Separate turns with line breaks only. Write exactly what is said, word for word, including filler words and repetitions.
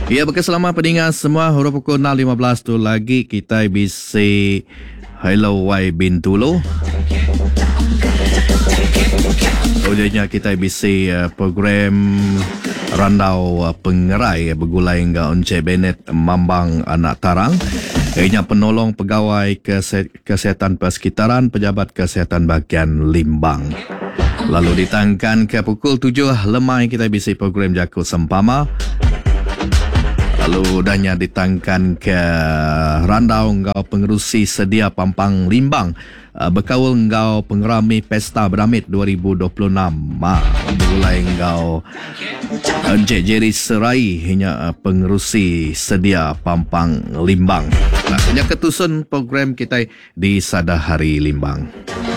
Ya, bagi selamat pendengar semua, huruf pukul enam lima belas tu lagi kita bisa Hello Wai Bintulu. Ujungnya kita bisa uh, program Randau uh, Pengerai bergulai dengan Once Bennett Mambang Anak Tarang. Ianya penolong pegawai kese- kesihatan persekitaran Pejabat Kesihatan Bahagian Limbang. Lalu ditangkan ke pukul tujuh lemai kita bisa program Jakul Sempama. Lalu danya ditangkan ke Randau Ngau Pengerusi Sedia Pampang Limbang. Uh, berkawal Ngau Pengerami Pesta Berdamit dua ribu dua puluh enam. Ma, bergulai Ngau Encik Jerry Serai hanya uh, Pengerusi Sedia Pampang Limbang. Nah, hanya ketusun program kita di Sada Hari Limbang.